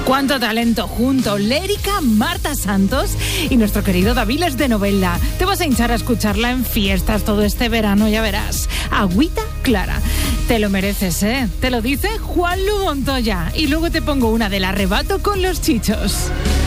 Cuánto talento junto. Lérica, Marta Santos y nuestro querido Daviles de Novelda. Te vas a hinchar a escucharla en fiestas todo este verano, ya verás. Agüita clara. Te lo mereces, ¿eh? Te lo dice Juanlu Montoya. Y luego te pongo una del arrebato con los Chichos.